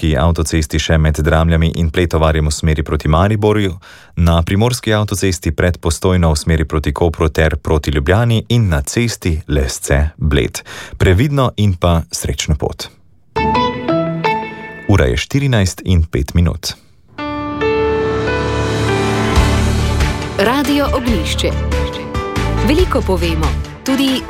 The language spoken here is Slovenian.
primorski avtocesti še med Dramljami in Pletovarjem v smeri proti Mariboru, na primorski avtocesti pred Postojno v smeri proti Kopru ter proti Ljubljani in na cesti Lesce-Bled. Previdno in pa srečno pot. Ura je 14:05. Radio Ognjišče. Veliko povemo, tudi